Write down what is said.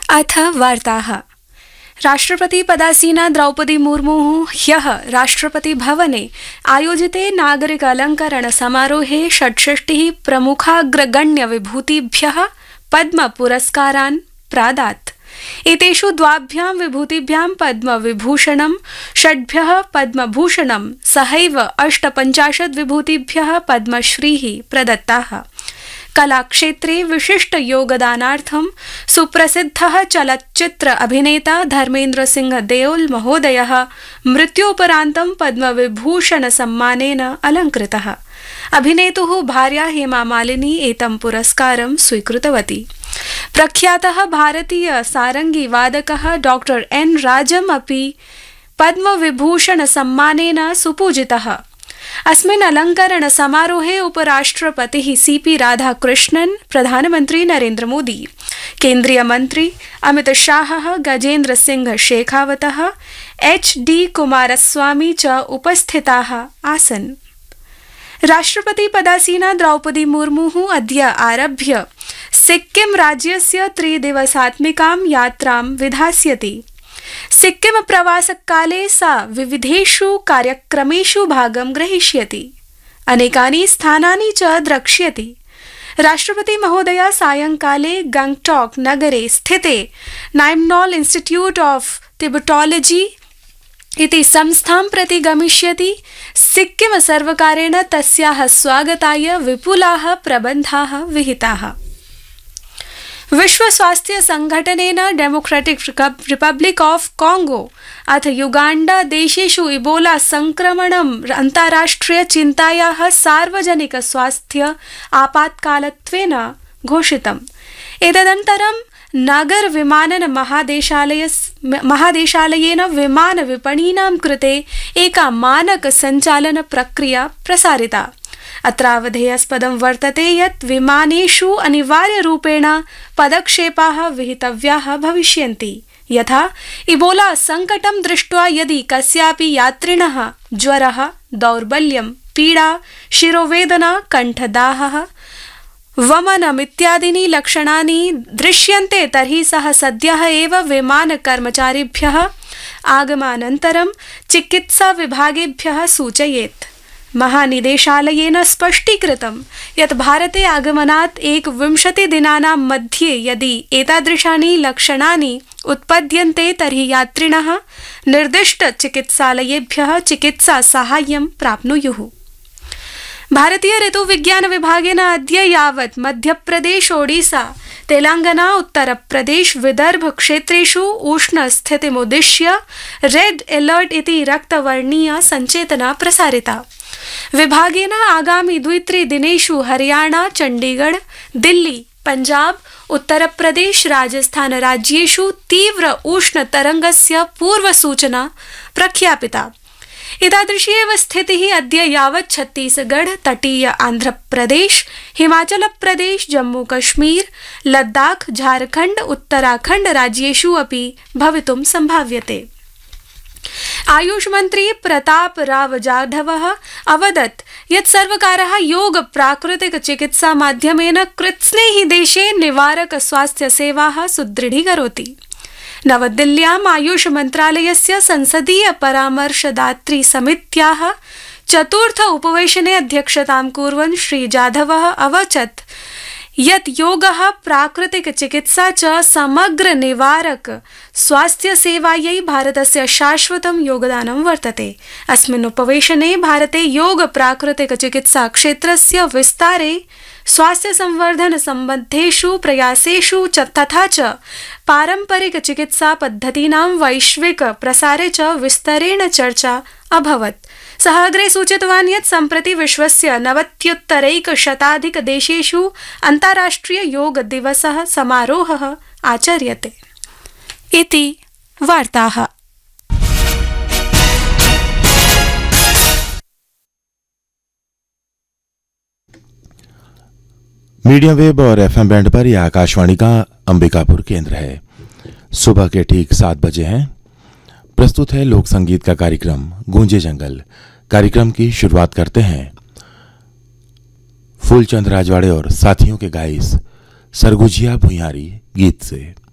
अथ वार्ताः। राष्ट्रपतिपदासीना द्रौपदी मुर्मुः ह्यः राष्ट्रपतिभवने आयोजिते नागरिक अलङ्करण समारोहे 66 प्रमुखाग्रगण्यविभूतिभ्यः पद्मपुरस्कारान् प्रादात्। एतेषु 2 विभूतिभ्यां पद्मविभूषणं, 6 पद्मभूषणं सहैव 58 विभूतिभ्यः पद्मश्रीः प्रदत्ताः। कलाक्षेत्रे विशिष्ट योगदानार्थं सुप्रसिद्धः चलच्चित्र अभिनेता धर्मेन्द्र सिंह देओल महोदयः मृत्योपरान्तं पद्मविभूषण सम्मानेन अलङ्कृतः। अभिनेतुः भार्या हेमा मालिनी एतं पुरस्कारं स्वीकृतवती। प्रख्यातः भारतीय सारंगी वादकः डॉक्टर एन राजम् अपि पद्मविभूषण सम्मानेन सुपूजितः। अस्मिन् अलङ्करण समारोहे उपराष्ट्रपतिः सीपी राधाकृष्णन्, प्रधानमन्त्री नरेन्द्र मोदी, केन्द्रीय मन्त्री अमित शाहः, गजेन्द्र सिंह शेखावतः, HD कुमारस्वामी च उपस्थिताः आसन्। राष्ट्रपतिपदासीना द्रौपदी मुर्मुः अद्य आरभ्य सिक्किम राज्यस्य 3 दिवसात्मिकां यात्रां विधास्यति। सिक्किम प्रवासकाले सा विविधेषु कार्यक्रमेषु भागं ग्रहीष्यति। अनेकानि स्थानानि च द्रक्ष्यति। राष्ट्रपति महोदया सायंकाले गंगटॉक नगरे स्थिते नाइम्नॉल इंस्टीट्यूट ऑफ तिबेटोलॉजी इति संस्थां प्रति गमिष्यति। सिक्किम सर्वकारेण तस्याः स्वागताय विपुलाः प्रबन्धाः विहिताः। विश्व स्वास्थ्य संघटनेन डेमोक्रेटिक रिपब्लिक ऑफ कांगो अथ युगांडा देशेषु इबोला संक्रमणम् अन्ताराष्ट्रिय चिन्तायाः सार्वजनिक स्वास्थ्य आपातकालत्वेन घोषितम्। एतदनन्तरं नागर विमानन महादेशालयेन विमान विपणीनां कृते एका मानक संचालन प्रक्रिया प्रसारिता। अत्रावधेयास्पदं वर्तते यत् विमानेषु अनिवार्यरूपेण पदक्षेपाः विहितव्याः भविष्यन्ति। यथा इबोला संकटं दृष्ट्वा यदि कस्यापि यात्रिणः ज्वरः, दौर्बल्यं, पीडा, शिरोवेदना, कण्ठदाहः, वमनमित्यादीनि लक्षणानि दृश्यन्ते तर्हि सः सद्यः एव विमानकर्मचारिभ्यः आगमनानन्तरं चिकित्सा विभागेभ्यः सूचयेत्। महानिदेशालयेन स्पष्टीकृतं यत् भारते आगमनात् 21 दिनानां मध्ये यदि एतादृशानि लक्षणानि उत्पद्यन्ते तर्हि यात्रिणः निर्दिष्ट चिकित्सालयेभ्यः चिकित्सा साहाय्यं प्राप्नुयुः। भारतीय ऋतुविज्ञान विभागेन अद्य यावत् मध्यप्रदेश, ओडिशा, तेलंगाना, उत्तरप्रदेश, विदर्भ क्षेत्रेषु उष्णस्थितिमुद्दिश्य रेड अलर्ट इति रक्तवर्णीय संचेतना प्रसारिता। विभागेन आगामि 2-3 दिनेषु हरियाणा, चंडीगढ़, दिल्ली, पंजाब, उत्तरप्रदेश, राजस्थान राज्येषु तीव्र उष्ण तरंगस्य पूर्वसूचना प्रख्यापिता। एतादृशी एव स्थितिः अद्य यावत् छत्तीसगढ़, तटीय आंध्रप्रदेश, हिमाचल प्रदेश, जम्मू कश्मीर, लद्दाख, झारखंड, उत्तराखंड राज्येषु अपि भवितुं संभाव्यते। आयुष मंत्री प्रताप राव जाधवः अवदत् यत् सर्वकारः योग प्राकृतिक चिकित्सा माध्यमेन कृत्स्नेहि देशे निवारक स्वास्थ्य सेवाः सुदृढीकरोति। नवदिल्ल्याम् आयुष मन्त्रालयस्य संसदीय परामर्शदात्री समित्याः 4th उपवेशने अध्यक्षतां कुर्वन् श्री जाधवः अवचत् यत् योगः, प्राकृतिक चिकित्सा च समग्र निवारक स्वास्थ्य सेवायै भारतस्य शाश्वतं योगदानं वर्तते। अस्मिन् उपवेशने भारते योग प्राकृतिक चिकित्सा क्षेत्रस्य विस्तारे, स्वास्थ्य संवर्धन सम्बद्धेषु प्रयासेषु तथा च पारंपरिक चिकित्सा पद्धतीनां वैश्विक प्रसारे च विस्तरेण चर्चा अभवत्। सः अग्रे सूचितवान् यत् सम्प्रति विश्वस्य 90-उत्तरैकशताधिक देशेषु अन्ताराष्ट्रिय योग दिवसः समारोहः आचर्यते। इति वार्ताः। मीडियम वेव और FM बैंड पर यह आकाशवाणी का अंबिकापुर केंद्र है। सुबह के ठीक 7 बजे हैं। प्रस्तुत है लोक संगीत का कार्यक्रम गूंजे जंगल। कार्यक्रम की शुरुआत करते हैं फूलचंद राजवाड़े और साथियों के गाइस सरगुजिया भुइयारी गीत से।